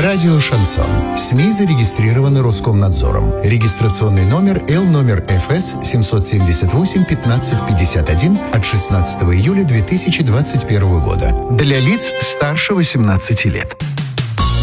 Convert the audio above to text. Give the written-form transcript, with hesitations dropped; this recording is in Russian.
Радио «Шансон». СМИ зарегистрированы Роскомнадзором. Регистрационный номер Л ФС 778-1551 от 16 июля 2021 года. Для лиц старше 18 лет.